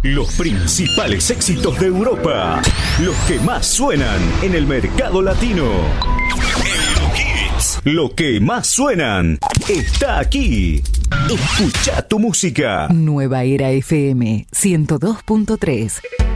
Los principales éxitos de Europa, los que más suenan en el mercado latino. Eurohits, lo que más suenan, está aquí. Escucha tu música. Nueva Era FM 102.3.